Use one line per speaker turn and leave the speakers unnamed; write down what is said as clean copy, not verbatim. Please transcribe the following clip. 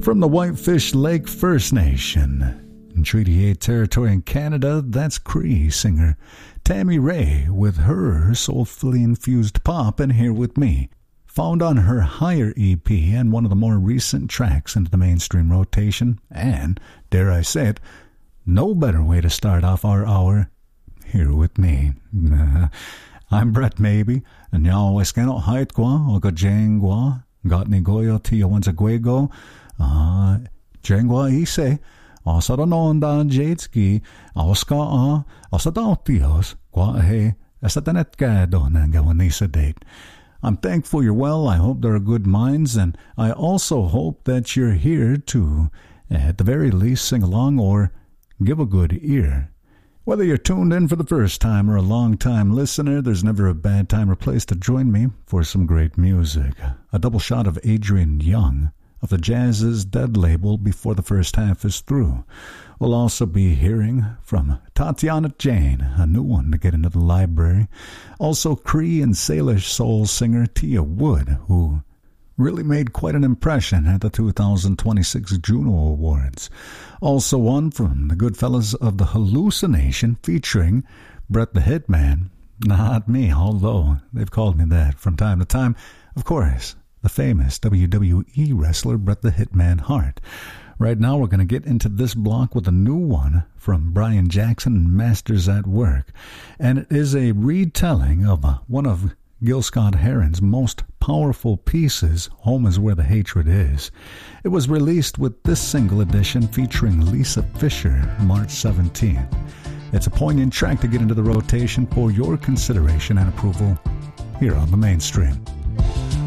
From the Whitefish Lake First Nation, in Treaty 8 territory in Canada, that's Cree singer Tammy Rae with her soulfully infused pop and Here With Me, found on her Higher EP and one of the more recent tracks into the mainstream rotation, and, dare I say it, no better way to start off our hour, Here With Me. I'm Brett Maybe, and y'all weskano haitgwa o gajengwa, got ni goyo tiyo wanzagwego, jengwa ise, osarononda jetski, oska osadautios, guahe, esatanetgado nangawanisa date. I'm thankful you're well. I hope there are good minds, and I also hope that you're here to, at the very least, sing along or give a good ear. Whether you're tuned in for the first time or a long-time listener, there's never a bad time or place to join me for some great music. A double shot of Adrian Young of the Jazz's Dead label before the first half is through. We'll also be hearing from Tatiana Jane, a new one to get into the library. Also Cree and Salish soul singer Tia Wood, who really made quite an impression at the 2026 Juno Awards. Also one from the good fellas of The Hallucination featuring Bret the Hitman. Not me, although they've called me that from time to time. Of course, the famous WWE wrestler Bret the Hitman Hart. Right now we're going to get into this block with a new one from Brian Jackson and Masters at Work. And it is a retelling of one of Gil Scott-Heron's most powerful pieces, Home Is Where the Hatred Is. It was released with this single edition featuring Lisa Fischer March 17th. It's a poignant track to get into the rotation for your consideration and approval here on the Mainstream.